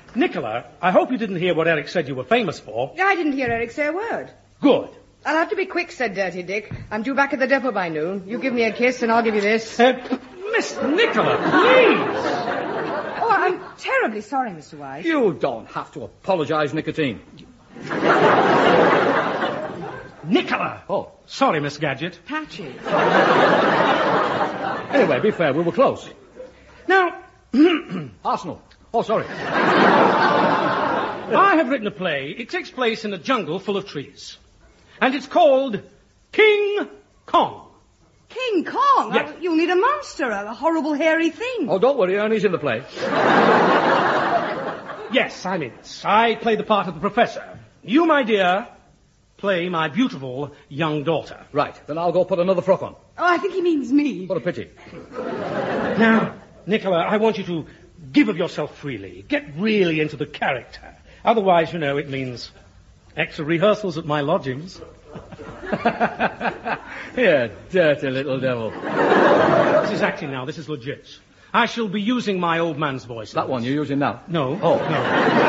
Nicola, I hope you didn't hear what Eric said you were famous for. I didn't hear Eric say a word. Good. I'll have to be quick, said Dirty Dick. I'm due back at the depot by noon. You give me a kiss and I'll give you this. Miss Nicola, please. Oh, I'm terribly sorry, Mr. Wise. You don't have to apologize, Nicotine. Nicola. Oh. Sorry, Miss Gadget. Patchy. Anyway, be fair, we were close. Now... Arsenal. Oh, sorry. I have written a play. It takes place in a jungle full of trees. And it's called King Kong. King Kong? Yes. You'll need a monster, a horrible hairy thing. Oh, don't worry, Ernie's in the play. Yes, I'm in it. I play the part of the professor. You, my dear, play my beautiful young daughter. Right, then I'll go put another frock on. Oh, I think he means me. What a pity. Now, Nicola, I want you to give of yourself freely. Get really into the character. Otherwise, it means extra rehearsals at my lodgings. You dirty little devil. This is acting now. This is legit. I shall be using my old man's voice. That one you're using now? No. Oh. No.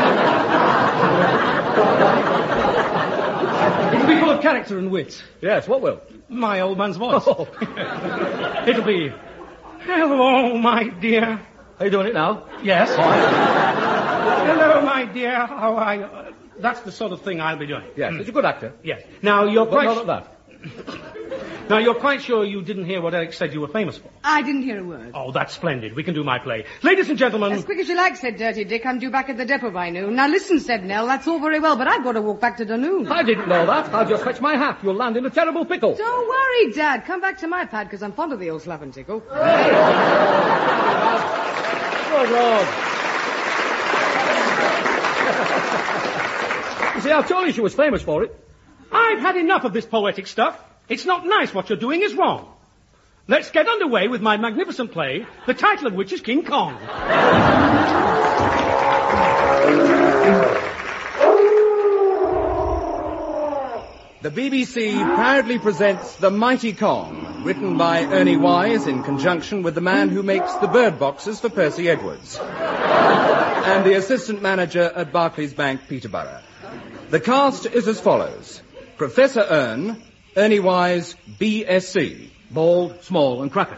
It'll be full of character and wit. Yes, what will? My old man's voice. Oh. It'll be, hello, my dear. Are you doing it now? Yes. Hello, my dear. How are you? That's the sort of thing I'll be doing. Yes, he's a good actor. Yes. Now, you're But quite... not at that. Now, you're quite sure you didn't hear what Eric said you were famous for? I didn't hear a word. Oh, that's splendid. We can do my play. Ladies and gentlemen... As quick as you like, said Dirty Dick. I'm due back at the depot by noon. Now listen, said Nell, that's all very well, but I've got to walk back to Dunoon. I didn't know that. I'll just fetch my hat. You'll land in a terrible pickle. Don't worry, Dad. Come back to my pad, because I'm fond of the old slap and tickle. Good Lord. You see, I told you she was famous for it. I've had enough of this poetic stuff. It's not nice. What you're doing is wrong. Let's get underway with my magnificent play, the title of which is King Kong. The BBC proudly presents The Mighty Kong, written by Ernie Wise in conjunction with the man who makes the bird boxes for Percy Edwards, and the assistant manager at Barclays Bank, Peterborough. The cast is as follows. Professor Ernie Wise, BSc. Bald, small, and crackers.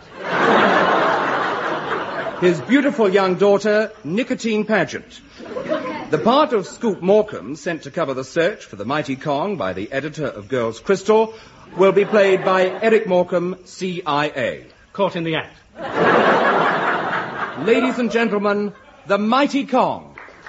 His beautiful young daughter, Nicotine Pageant. The part of Scoop Morecambe, sent to cover the search for the Mighty Kong by the editor of Girls' Crystal, will be played by Eric Morecambe, CIA. Caught in the act. Ladies and gentlemen, the Mighty Kong.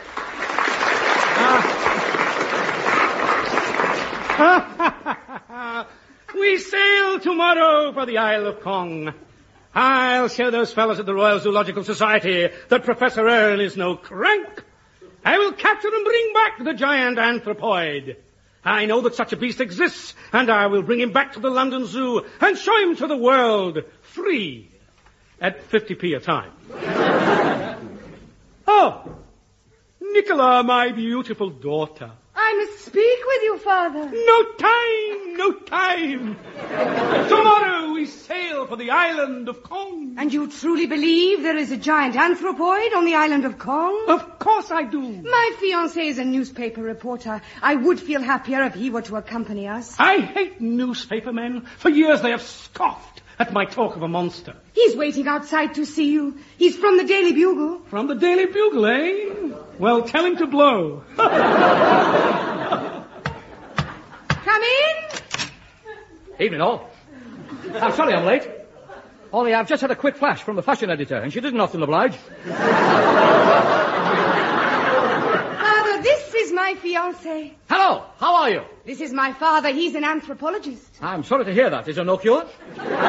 We sail tomorrow for the Isle of Kong. I'll show those fellows at the Royal Zoological Society that Professor Earl is no crank. I will capture and bring back the giant anthropoid. I know that such a beast exists, and I will bring him back to the London Zoo and show him to the world, free, at 50p a time. Oh, Nicola, my beautiful daughter. I must speak with you, Father. No time. Tomorrow we sail for the island of Kong. And you truly believe there is a giant anthropoid on the island of Kong? Of course I do. My fiancé is a newspaper reporter. I would feel happier if he were to accompany us. I hate newspaper men. For years they have scoffed at my talk of a monster. He's waiting outside to see you. He's from the Daily Bugle. From the Daily Bugle, eh? Well, tell him to blow. Come in. Evening, all. I'm sorry I'm late. Only I've just had a quick flash from the fashion editor, and she didn't often oblige. Father, this is my fiancé. Hello, how are you? This is my father. He's an anthropologist. I'm sorry to hear that. Is there no cure?